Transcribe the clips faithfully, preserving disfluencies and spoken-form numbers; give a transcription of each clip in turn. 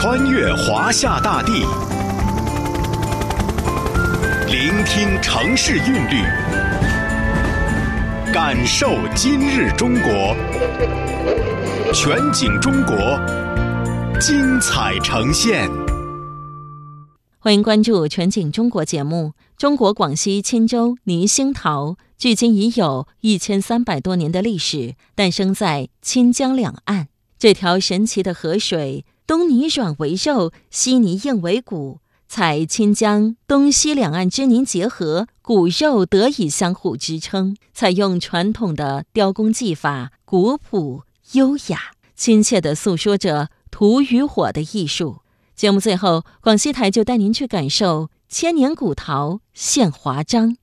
穿越华夏大地，聆听城市韵律，感受今日中国。全景中国，精彩呈现。 欢迎关注全景中国节目。中国广西钦州泥兴陶距今已有一千三百多年的历史，诞生在钦江两岸。这条神奇的河水，东泥软为肉，西泥硬为骨，采钦江东西两岸之泥结合，骨肉得以相互支撑。采用传统的雕工技法，古朴优雅，亲切地诉说着土与火的艺术。节目最后，广西台就带您去感受千年古陶现华章。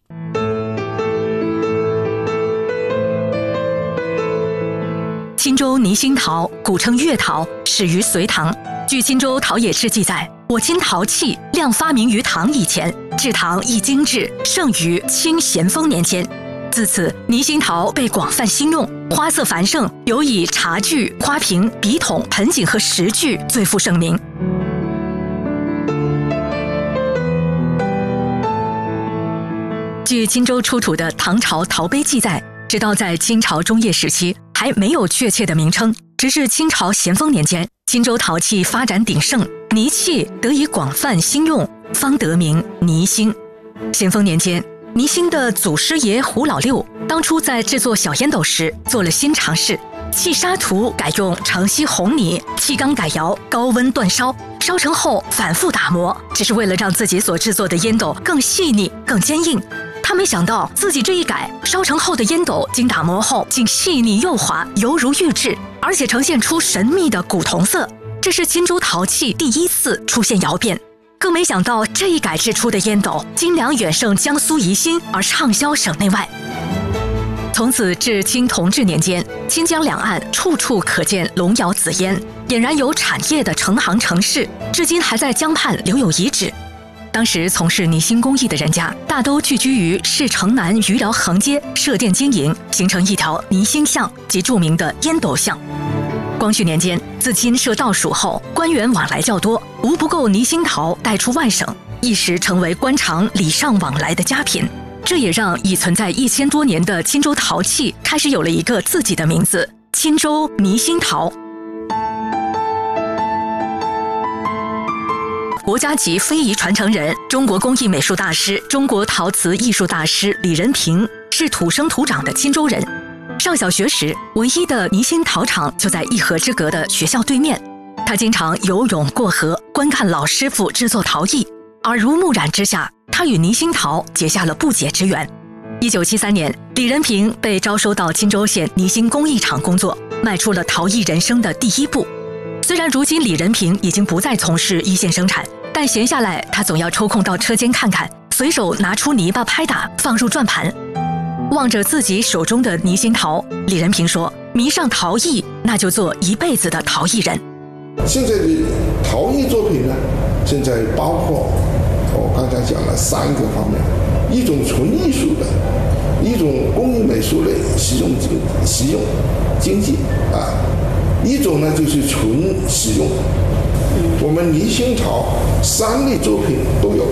钦州泥兴陶古称月陶，始于隋唐。据钦州陶冶志记载，我钦陶器量发明于唐以前，制陶亦精致，盛于清咸丰年间。自此，泥兴陶被广泛兴用，花色繁盛，尤以茶具、花瓶、笔筒、盆景和石具最负盛名。据钦州出土的唐朝陶碑记载，直到在清朝中叶时期还没有确切的名称，直至清朝咸丰年间，钦州陶器发展鼎盛，泥器得以广泛兴用，方得名泥兴。咸丰年间，泥兴的祖师爷胡老六当初在制作小烟斗时做了新尝试，器沙土改用城西红泥，器缸改窑，高温煅烧，烧成后反复打磨，只是为了让自己所制作的烟斗更细腻、更坚硬。他没想到自己这一改，烧成后的烟斗经打磨后竟细腻幼滑，犹如玉质，而且呈现出神秘的古铜色。这是钦州陶器第一次出现窑变。更没想到这一改制出的烟斗斤两远胜江苏宜兴，而畅销省内外。从此至清同治年间，钦江两岸处处可见龙窑紫烟，俨然有产业的成行成市，至今还在江畔留有遗址。当时从事泥兴工艺的人家大都聚居于市城南余寮横街设店经营，形成一条泥兴巷及著名的烟斗巷。光绪年间，自钦设道署后，官员往来较多，无不购泥兴陶带出外省，一时成为官场礼尚往来的佳品。这也让已存在一千多年的钦州陶器开始有了一个自己的名字——钦州泥兴陶。国家级非遗传承人、中国工艺美术大师、中国陶瓷艺术大师李仁平是土生土长的钦州人。上小学时，唯一的泥兴陶厂就在一河之隔的学校对面。他经常游泳过河，观看老师傅制作陶艺，耳濡目染之下，他与泥兴陶结下了不解之缘。一九七三年，李仁平被招收到钦州县泥兴工艺厂工作，迈出了陶艺人生的第一步。虽然如今李仁平已经不再从事一线生产，但闲下来他总要抽空到车间看看，随手拿出泥巴拍打，放入转盘。望着自己手中的泥兴陶，李仁平说：迷上陶艺，那就做一辈子的陶艺人。 现在的陶艺作品呢，现在包括我刚才讲了三个方面，一种纯艺术的，一种工艺美术类实用经实用经济啊，一种呢就是纯实用。我们泥兴陶三类作品都有。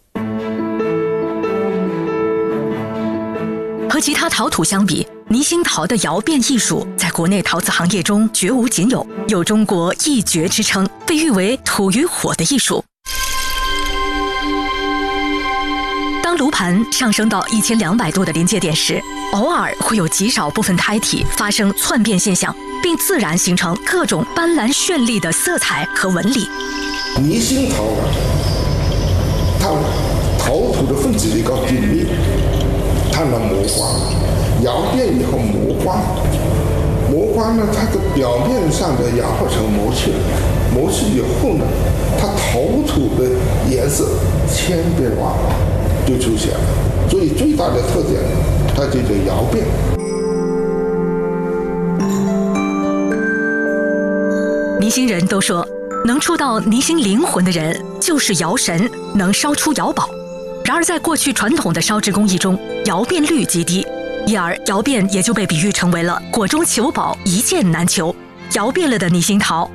和其他陶土相比，泥兴陶的窑变艺术在国内陶瓷行业中绝无仅有，有中国一绝之称，被誉为土与火的艺术。当炉盘上升到一千两百度的临界点时，偶尔会有极少部分胎体发生窜变现象，并自然形成各种斑斓绚丽的色彩和纹理。 泥兴陶啊，它陶土的分子比较紧密，它能磨花，窑变以后磨花，磨花呢，它的表面上的氧化层磨去了，磨去以后呢，它陶土的颜色千变万化就出现了。所以最大的特点，它就叫窑变。 泥兴人都说，能触到泥兴灵魂的人就是窑神，能烧出窑宝。然而在过去传统的烧制工艺中，窑变率极低，因而窑变也就被比喻成为了果中求宝，一件难求。窑变了的泥兴陶